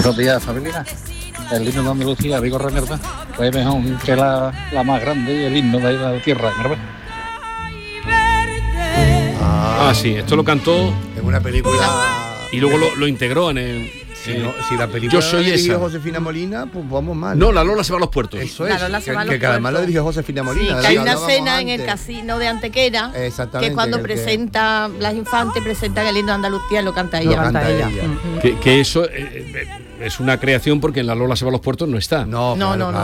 Buenos días, familia. El himno de Andalucía, Vigo Renerva, fue mejor que la más grande y el himno de la tierra, ¿verdad? Sí, esto lo cantó en una película y luego lo integró en el... si la película Yo soy la dirigió esa. Josefina Molina, pues vamos mal. No, la Lola se va a los puertos. Eso La es, Lola se va a los que además la puertos. dirigió Josefina Molina. Sí, que hay una hablábamos escena en el antes. casino de Antequera, Exactamente, que cuando que- presenta las infantes, presentan el himno de Andalucía y lo canta Lo ella. canta ella. Que eso es una creación porque en la Lola se va a los puertos no está. No, No, claro, no, no.